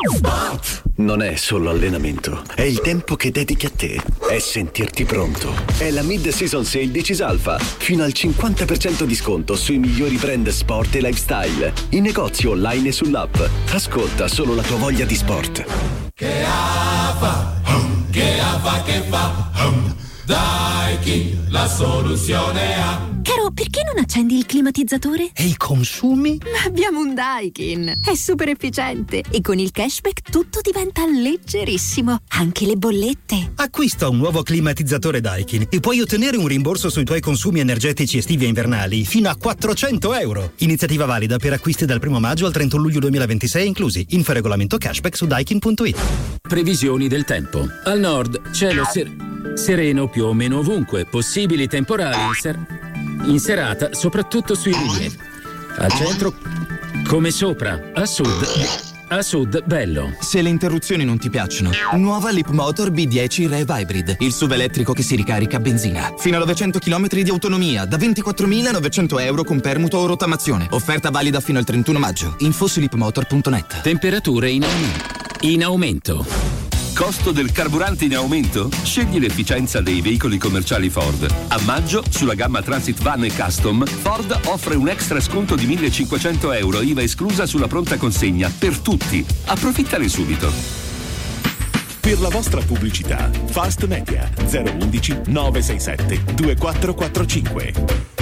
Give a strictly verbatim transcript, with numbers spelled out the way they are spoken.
Sport! Non è solo allenamento, è il tempo che dedichi a te, è sentirti pronto. È la Mid-Season Sale di Cisalfa, fino al cinquanta per cento di sconto sui migliori brand sport e lifestyle, in negozio online e sull'app. Ascolta solo la tua voglia di sport. Che afa, che afa che fa, Daikin, la soluzione ha. Caro, perché non accendi il climatizzatore? E i consumi? Ma abbiamo un Daikin, è super efficiente e con il cashback tutto diventa leggerissimo, anche le bollette. Acquista un nuovo climatizzatore Daikin e puoi ottenere un rimborso sui tuoi consumi energetici estivi e invernali fino a quattrocento euro. Iniziativa valida per acquisti dal primo maggio al trentuno luglio duemilaventisei inclusi. Info e regolamento cashback su daikin punto it. Previsioni del tempo. Al nord cielo ser- sereno più o meno ovunque, possibili temporali in, ser- in serata soprattutto sui rilievi. Al centro come sopra, a sud a sud bello. Se le interruzioni non ti piacciono, nuova Leapmotor B dieci Rev Hybrid, il S U V elettrico che si ricarica a benzina. Fino a novecento chilometri di autonomia, da ventiquattromilanovecento euro con permuto o rottamazione. Offerta valida fino al trentuno maggio. Info su leapmotor punto net. Temperature in aumento. In aumento. Costo del carburante in aumento? Scegli l'efficienza dei veicoli commerciali Ford. A maggio, sulla gamma Transit Van e Custom, Ford offre un extra sconto di millecinquecento euro, I V A esclusa sulla pronta consegna, per tutti. Approfittane subito. Per la vostra pubblicità, Fast Media zero uno uno nove sei sette due quattro quattro cinque.